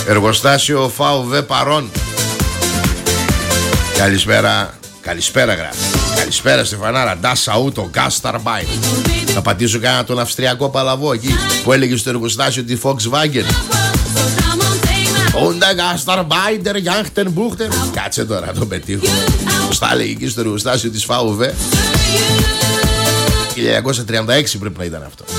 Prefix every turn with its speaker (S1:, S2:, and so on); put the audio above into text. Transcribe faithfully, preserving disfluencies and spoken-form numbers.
S1: Εργοστάσιο ΦΑΟΒ παρών. Καλησπέρα. Καλησπέρα γράφει. Καλησπέρα Στεφανάρα. Das Auto Gas Turbine. Θα πατήσω κάνα τον αυστριακό παλαβό εκεί που έλεγε στο εργοστάσιο τη Volkswagen. Honda Gas Turbine der Jachtenbuchter. Κάτσε τώρα να τον πετύχω. Πώς τα έλεγε εκεί στο εργοστάσιο της ΦΑΟΒ. χίλια εννιακόσια τριάντα έξι πρέπει να ήταν αυτό.